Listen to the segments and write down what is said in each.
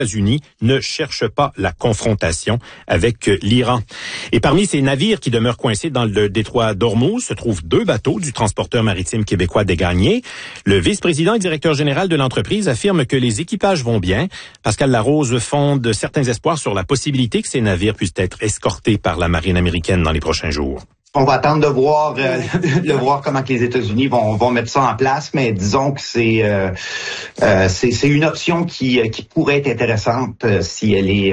États-Unis ne cherchent pas la confrontation avec l'Iran. Et parmi ces navires qui demeurent coincés dans le détroit d'Ormuz se trouvent 2 bateaux du transporteur maritime québécois Desgagnés. Le vice-président et directeur général de l'entreprise affirme que les équipages vont bien. Pascal Larose fonde certains espoirs sur la possibilité que ces navires puissent être escortés par la marine américaine dans les prochains jours. On va attendre de voir comment que les États-Unis vont mettre ça en place, mais disons que c'est une option qui pourrait être intéressante si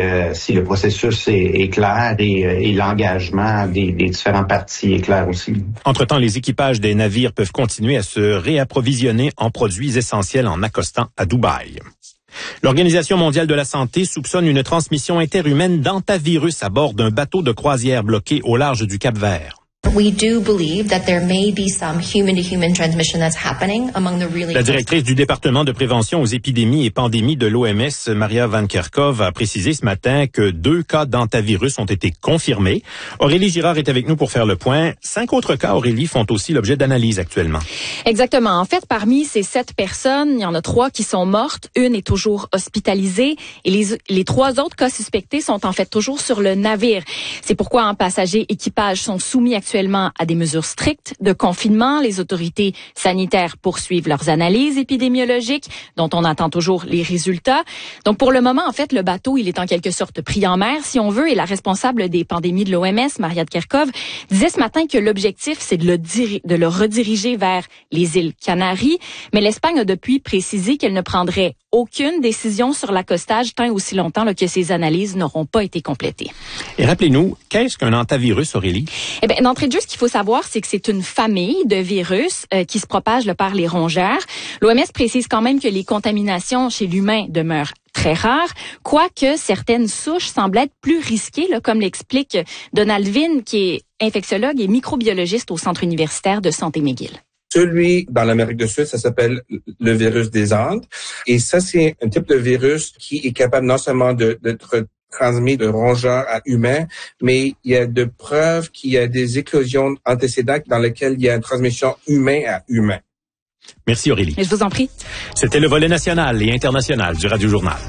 le processus est clair et l'engagement des différentes parties est clair aussi. Entre-temps, les équipages des navires peuvent continuer à se réapprovisionner en produits essentiels en accostant à Dubaï. L'Organisation mondiale de la santé soupçonne une transmission interhumaine d'hantavirus à bord d'un bateau de croisière bloqué au large du Cap-Vert. We do believe that there may be some human-to-human transmission that's happening among the really... La directrice du département de prévention aux épidémies et pandémies de l'OMS, Maria Van Kerkhove, a précisé ce matin que 2 cas d'hantavirus ont été confirmés. Aurélie Girard est avec nous pour faire le point. 5 autres cas, Aurélie, font aussi l'objet d'analyse actuellement. Exactement. En fait, parmi ces 7 personnes, il y en a 3 qui sont mortes. Une est toujours hospitalisée et les 3 autres cas suspectés sont en fait toujours sur le navire. C'est pourquoi passagers et équipages sont soumis actuellement à des mesures strictes de confinement. Les autorités sanitaires poursuivent leurs analyses épidémiologiques dont on attend toujours les résultats. Donc pour le moment, en fait, le bateau, il est en quelque sorte pris en mer, si on veut, et la responsable des pandémies de l'OMS, Maria de Kerkhove, disait ce matin que l'objectif, c'est de le rediriger vers les îles Canaries. Mais l'Espagne a depuis précisé qu'elle ne prendrait aucune décision sur l'accostage tant et aussi longtemps que ces analyses n'auront pas été complétées. Et rappelez-nous, qu'est-ce qu'un hantavirus, Aurélie? Eh bien, d'entrée de jeu, ce qu'il faut savoir, c'est que c'est une famille de virus qui se propagent par les rongeurs. L'OMS précise quand même que les contaminations chez l'humain demeurent très rares, quoique certaines souches semblent être plus risquées, comme l'explique Donald Vin, qui est infectiologue et microbiologiste au Centre universitaire de Santé McGill. Celui dans l'Amérique du Sud, ça s'appelle le virus des Andes. Et ça, c'est un type de virus qui est capable non seulement d'être transmis de rongeurs à humains, mais il y a de preuves qu'il y a des éclosions antécédentes dans lesquelles il y a une transmission humain à humain. Merci Aurélie. Je vous en prie. C'était le volet national et international du Radio Journal.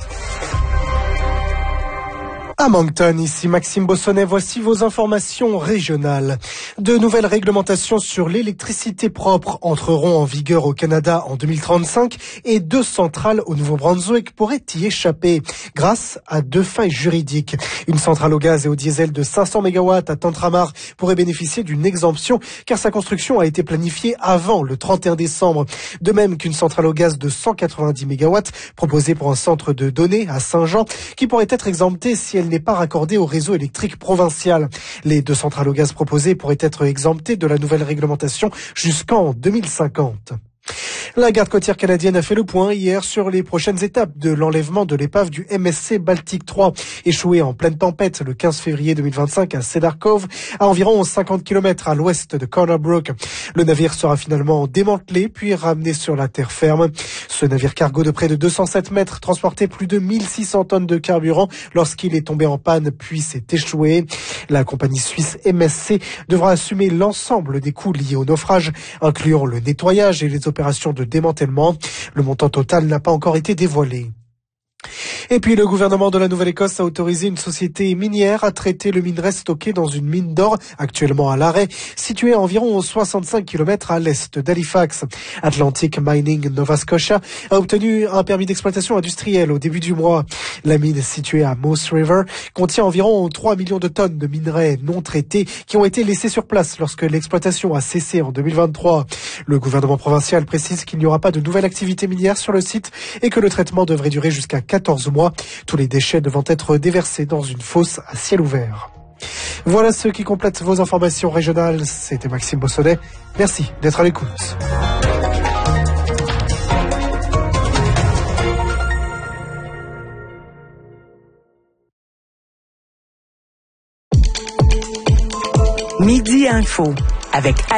À Moncton, ici Maxime Bossonnet, voici vos informations régionales. De nouvelles réglementations sur l'électricité propre entreront en vigueur au Canada en 2035 et 2 centrales au Nouveau-Brunswick pourraient y échapper grâce à 2 failles juridiques. Une centrale au gaz et au diesel de 500 MW à Tantramar pourrait bénéficier d'une exemption car sa construction a été planifiée avant le 31 décembre. De même qu'une centrale au gaz de 190 MW proposée pour un centre de données à Saint-Jean qui pourrait être exemptée si elle n'est pas raccordée au réseau électrique provincial. Les 2 centrales au gaz proposées pourraient être exemptées de la nouvelle réglementation jusqu'en 2050. La garde côtière canadienne a fait le point hier sur les prochaines étapes de l'enlèvement de l'épave du MSC Baltic 3, échoué en pleine tempête le 15 février 2025 à Cedar Cove, à environ 50 km à l'ouest de Corner Brook. Le navire sera finalement démantelé puis ramené sur la terre ferme. Ce navire cargo de près de 207 mètres transportait plus de 1600 tonnes de carburant lorsqu'il est tombé en panne puis s'est échoué. La compagnie suisse MSC devra assumer l'ensemble des coûts liés au naufrage, incluant le nettoyage et les opérations de démantèlement. Le montant total n'a pas encore été dévoilé. Et puis le gouvernement de la Nouvelle-Écosse a autorisé une société minière à traiter le minerai stocké dans une mine d'or actuellement à l'arrêt, située à environ 65 km à l'est d'Halifax. Atlantic Mining Nova Scotia a obtenu un permis d'exploitation industrielle au début du mois. La mine située à Moose River contient environ 3 millions de tonnes de minerais non traités qui ont été laissés sur place lorsque l'exploitation a cessé en 2023. Le gouvernement provincial précise qu'il n'y aura pas de nouvelle activité minière sur le site et que le traitement devrait durer jusqu'à 14 mois, tous les déchets devant être déversés dans une fosse à ciel ouvert. Voilà ce qui complète vos informations régionales. C'était Maxime Bossonnet. Merci d'être à l'écoute. Midi Info avec